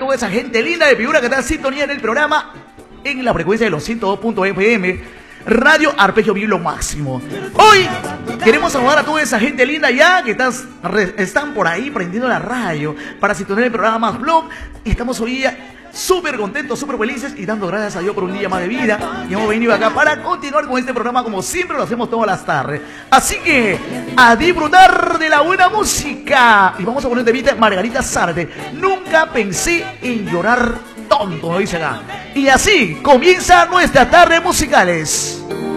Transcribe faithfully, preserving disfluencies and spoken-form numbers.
toda esa gente linda de Piura que está en sintonía en el programa en la frecuencia de los ciento dos punto F M, Radio Arpegio Vivo lo máximo. Hoy queremos saludar a toda esa gente linda ya que estás, están por ahí prendiendo la radio para sintonizar el programa Más Blog. Estamos hoy súper contentos, súper felices y dando gracias a Dios por un día más de vida. Y hemos venido acá para continuar con este programa como siempre lo hacemos todas las tardes. Así que a disfrutar de la buena música. Y vamos a poner de vista Margarita Sarte. Nunca pensé en llorar tonto, lo dice acá. Y así comienza nuestras tardes musicales.